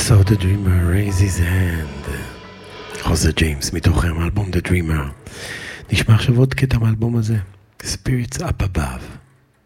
saw the dreamer raise his hand. חוזה ג'יימס מתוכם אלבום The Dreamer. נשמע עכשיו עוד קטע מהאלבום הזה. Spirits Up Above.